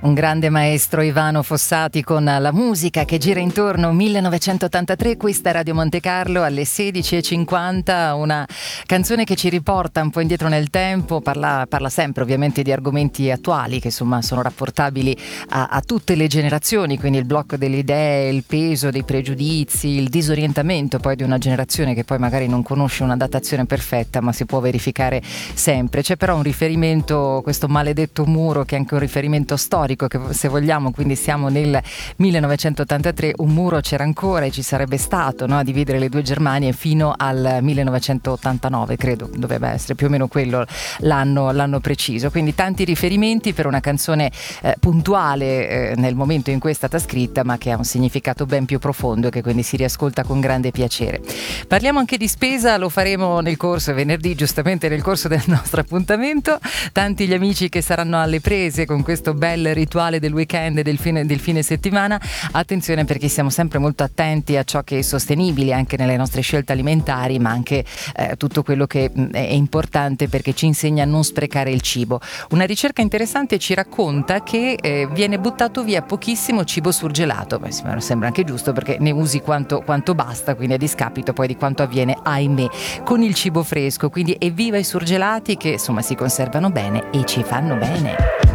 Un grande maestro, Ivano Fossati, con la musica che gira intorno. 1983, questa è Radio Monte Carlo alle 16:50, una canzone che ci riporta un po' indietro nel tempo, parla sempre ovviamente di argomenti attuali che insomma sono rapportabili a tutte le generazioni, quindi il blocco delle idee, il peso dei pregiudizi, il disorientamento poi di una generazione che poi magari non conosce una datazione perfetta, ma si può verificare sempre. C'è però un riferimento, questo maledetto muro, che è anche un riferimento storico, che se vogliamo, quindi siamo nel 1983, un muro c'era ancora e ci sarebbe stato, no, a dividere le due Germanie fino al 1989, credo dovrebbe essere più o meno quello l'anno preciso, quindi tanti riferimenti per una canzone puntuale nel momento in cui è stata scritta, ma che ha un significato ben più profondo e che quindi si riascolta con grande piacere. Parliamo anche di spesa, lo faremo nel corso, venerdì giustamente nel corso del nostro appuntamento. Tanti gli amici che saranno alle prese con questo bel rituale del weekend e del fine settimana. Attenzione, perché siamo sempre molto attenti a ciò che è sostenibile anche nelle nostre scelte alimentari, ma anche tutto quello che è importante perché ci insegna a non sprecare il cibo. Una ricerca interessante ci racconta che viene buttato via pochissimo cibo surgelato. Beh, sembra anche giusto, perché ne usi quanto basta, quindi a discapito poi di quanto avviene, ahimè, con il cibo fresco. Quindi evviva i surgelati, che insomma si conservano bene e ci fanno bene.